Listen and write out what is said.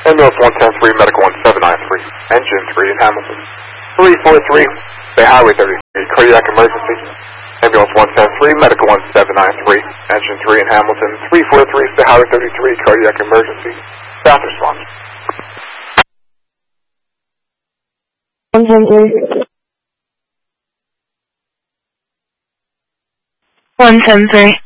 Ambulance 173, Medical 1793, Engine 3 in Hamilton. 343, Bay Highway 33, cardiac emergency. Ambulance 173, Medical 1793, Engine 3 in Hamilton. 343, Bay Highway 33, cardiac emergency. Fast response. 173.